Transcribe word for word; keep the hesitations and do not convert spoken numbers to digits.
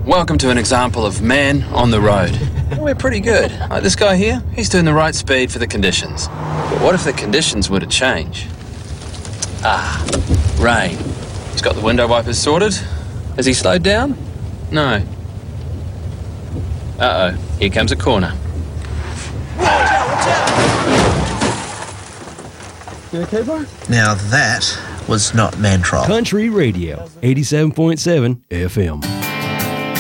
Welcome to an example of man on the road. We're pretty good. Like this guy here, he's doing the right speed for the conditions. But what if the conditions were to change? Ah, rain. He's got the window wipers sorted. Has he slowed down? No. Uh-oh, here comes a corner. Watch out, watch out! You okay, bro? Now that was not Mantrol. Country Radio, eighty-seven point seven F M.